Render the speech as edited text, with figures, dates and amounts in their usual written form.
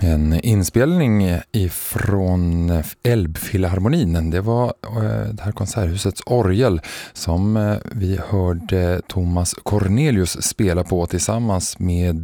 En inspelning ifrån Älbphilharmonin. Det var det här konserthusets orgel som vi hörde Thomas Cornelius spela på tillsammans med